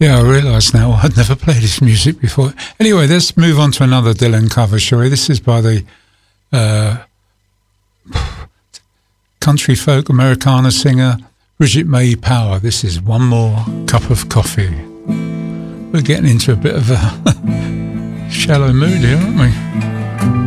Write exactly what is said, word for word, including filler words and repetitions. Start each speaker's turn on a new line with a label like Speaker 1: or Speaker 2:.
Speaker 1: Yeah, I realise now I'd never played this music before. Anyway, let's move on to another Dylan cover, shall we? This is by the uh, country folk Americana singer Bridget Mae Power. This is One More Cup of Coffee. We're getting into a bit of a shallow mood here, aren't we?